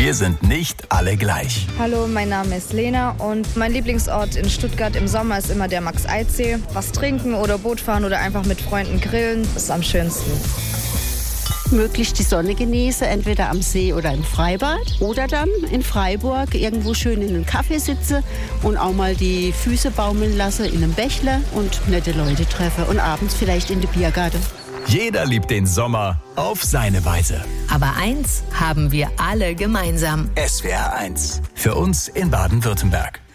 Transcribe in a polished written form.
Wir sind nicht alle gleich. Hallo, mein Name ist Lena und mein Lieblingsort in Stuttgart im Sommer ist immer der Max-Eid-See. Was trinken oder Boot fahren oder einfach mit Freunden grillen, ist am schönsten. Möglichst die Sonne genieße, entweder am See oder im Freibad. Oder dann in Freiburg irgendwo schön in einem Kaffee sitze und auch mal die Füße baumeln lasse in einem Bächle und nette Leute treffe. Und abends vielleicht in den Biergarten. Jeder liebt den Sommer auf seine Weise. Aber eins haben wir alle gemeinsam. SWR 1. Für uns in Baden-Württemberg.